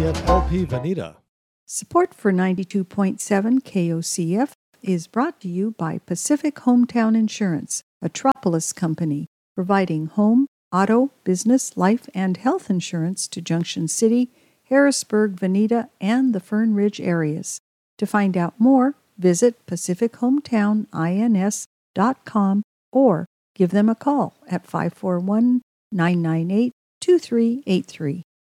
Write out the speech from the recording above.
WPFLP Veneta. Support for 92.7 KOCF is brought to you by Pacific Hometown Insurance, a Metropolis company, providing home, auto, business, life, and health insurance to Junction City, Harrisburg, Veneta, and the Fern Ridge areas. To find out more, visit pacifichometowns.com or give them a call at 541-998-2383.